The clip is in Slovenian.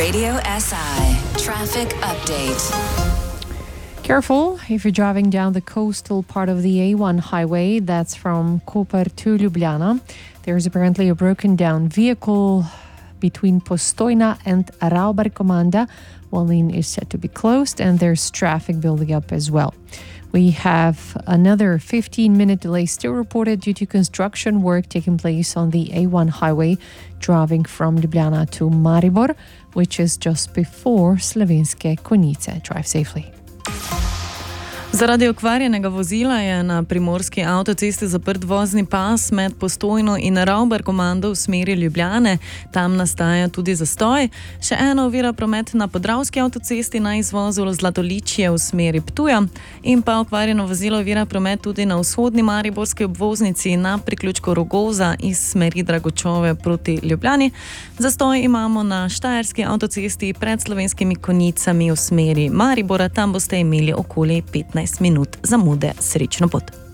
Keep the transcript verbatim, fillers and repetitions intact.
Radio S I traffic update. Careful if you're driving down the coastal part of the A one highway, that's from Koper to Ljubljana. There's apparently a broken down vehicle between Postojna and Ravbarkomanda. One lane is set to be closed and there's traffic building up as well. We have another fifteen minute delay still reported due to construction work taking place on the A one highway driving from Ljubljana to Maribor, which is just before Slovenske Konjice. Drive safely. Zaradi okvarjenega vozila je na primorski avtocesti zaprt vozni pas med Postojno in Ravbarkomando v smeri Ljubljane. Tam nastaja tudi zastoj. Še ena ovira promet na podravski avtocesti na izvozu Zlatoličje v smeri Ptuja in pa okvarjeno vozilo ovira promet tudi na vzhodni mariborski obvoznici na priključku Rogovza iz smeri Dragočove proti Ljubljani. Zastoj imamo na štajerski avtocesti pred Slovenskimi Konjicami v smeri Maribora. Tam boste imeli okoli petnajst minut zamude. Srečno pot.